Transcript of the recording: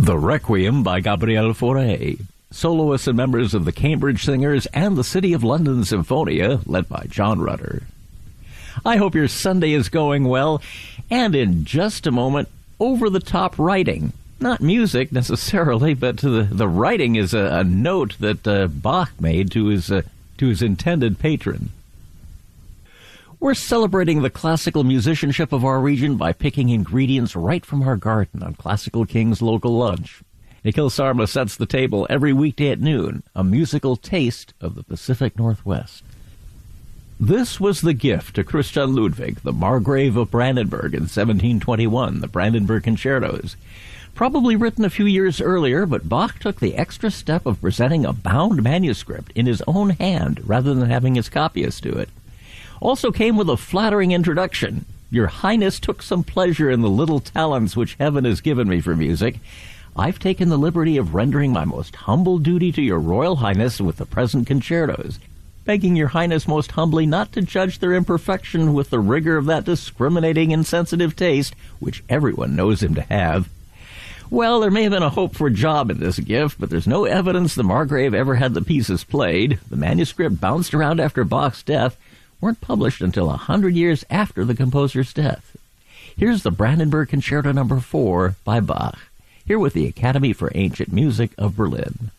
The Requiem by Gabriel Fauré. Soloists and members of the Cambridge Singers and the City of London Symphonia, led by John Rutter. I hope your Sunday is going well, and in just a moment, over-the-top writing. Not music, necessarily, but the writing is a note that Bach made to his intended patron. We're celebrating the classical musicianship of our region by picking ingredients right from our garden on Classical King's Local Lunch. Nikhil Sarma sets the table every weekday at noon, a musical taste of the Pacific Northwest. This was the gift to Christian Ludwig, the Margrave of Brandenburg in 1721, the Brandenburg Concertos. Probably written a few years earlier, but Bach took the extra step of presenting a bound manuscript in his own hand rather than having his copyist do it. Also came with a flattering introduction. Your Highness took some pleasure in the little talents which heaven has given me for music. I've taken the liberty of rendering my most humble duty to your Royal Highness with the present concertos, begging your Highness most humbly not to judge their imperfection with the rigor of that discriminating and sensitive taste which everyone knows him to have. Well, there may have been a hope for a job in this gift, but there's no evidence the Margrave ever had the pieces played. The manuscript bounced around after Bach's death, weren't published until 100 years after the composer's death. Here's the Brandenburg Concerto No. 4 by Bach, here with the Academy for Ancient Music of Berlin.